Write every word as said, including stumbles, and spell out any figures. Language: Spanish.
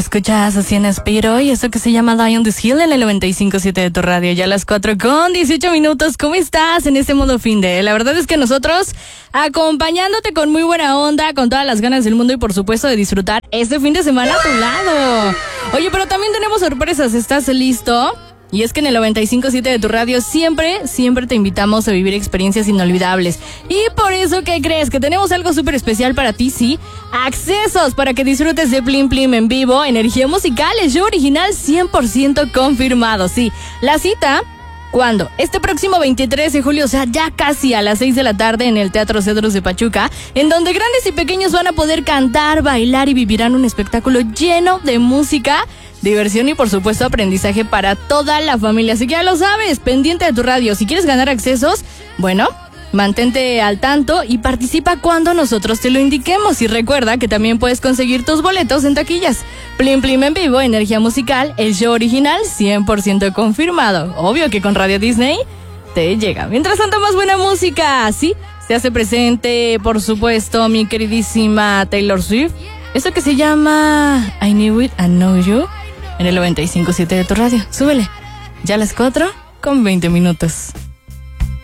Escuchas así en Aspiro y eso que se llama Die on This Hill en el noventa y cinco punto siete de tu radio. Ya a las cuatro con dieciocho minutos. ¿Cómo estás en este modo fin de? La verdad es que nosotros acompañándote con muy buena onda, con todas las ganas del mundo y por supuesto de disfrutar este fin de semana a tu lado. Oye, pero también tenemos sorpresas. ¿Estás listo? Y es que en el noventa y cinco punto siete de tu radio siempre, siempre te invitamos a vivir experiencias inolvidables. Y por eso, ¿qué crees? Que tenemos algo súper especial para ti, sí. Accesos para que disfrutes de Plim Plim en vivo, energía musical, el show original cien por ciento confirmado, sí. La cita, ¿cuándo? Este próximo veintitrés de julio, o sea, ya casi a las seis de la tarde en el Teatro Cedros de Pachuca, en donde grandes y pequeños van a poder cantar, bailar y vivirán un espectáculo lleno de música, diversión y por supuesto aprendizaje para toda la familia. Así que ya lo sabes, pendiente de tu radio. Si quieres ganar accesos, bueno, mantente al tanto y participa cuando nosotros te lo indiquemos. Y recuerda que también puedes conseguir tus boletos en taquillas. Plim Plim en vivo, energía musical, el show original cien por ciento confirmado. Obvio que con Radio Disney te llega. Mientras tanto, más buena música, ¿sí? Se hace presente, por supuesto, mi queridísima Taylor Swift. Esto que se llama I Knew It, I Know You, en el noventa y cinco punto siete de tu radio. Súbele. Ya a las cuatro con veinte minutos.